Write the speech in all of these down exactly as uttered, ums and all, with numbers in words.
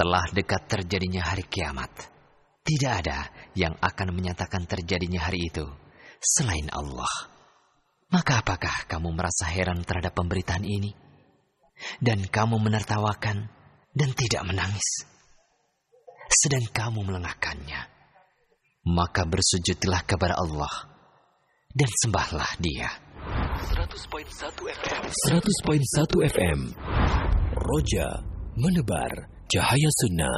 telah dekat terjadinya hari kiamat. Tidak ada yang akan menyatakan terjadinya hari itu selain Allah. Maka apakah kamu merasa heran terhadap pemberitaan ini? Dan kamu menertawakan dan tidak menangis, sedang kamu melengahkannya. Maka bersujudlah kepada Allah dan sembahlah Dia. seratus koma satu F M seratus koma satu F M Roja menebar cahaya sunnah.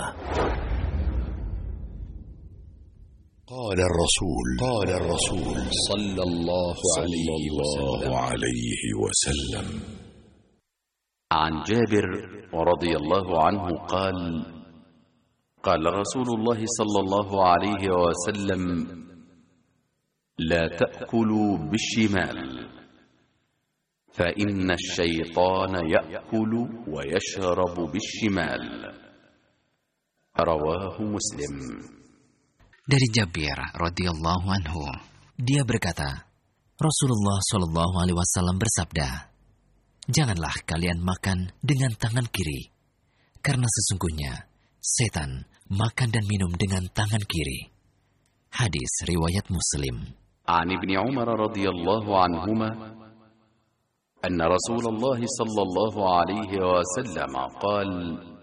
قال الرسول قال الرسول صلى الله عليه وسلم عن جابر رضي الله عنه قال قال رسول الله صلى الله عليه وسلم لا تأكلوا بالشمال فإن الشيطان يأكل ويشرب بالشمال رواه مسلم. Dari Jabir radhiyallahu anhu, dia berkata, Rasulullah shallallahu alaihi wasallam bersabda, janganlah kalian makan dengan tangan kiri, karena sesungguhnya setan makan dan minum dengan tangan kiri. Hadis riwayat Muslim. An Ibni Umar radhiyallahu anhuma anna Rasulullah sallallahu alaihi wasallam qala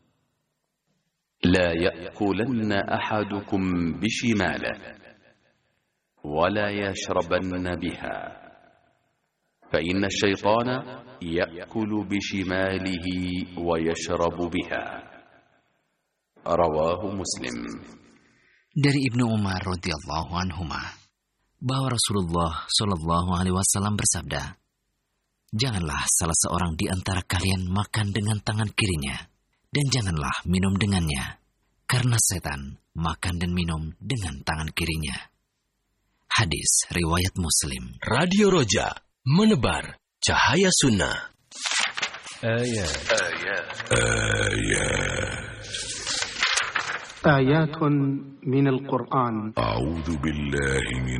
لا يأكلن أحدكم بشماله ولا يشربن بها فإن الشيطان يأكل بشماله ويشرب بها رواه مسلم. Dari Ibnu Umar radhiyallahu anhuma bahwa Rasulullah shallallahu alaihi wasallam bersabda, janganlah salah seorang di antara kalian makan dengan tangan kirinya, dan janganlah minum dengannya, karena setan makan dan minum dengan tangan kirinya. Hadis riwayat Muslim. Radio Roja menebar cahaya sunnah. آيات آيات آيات من القرآن. أعوذ بالله من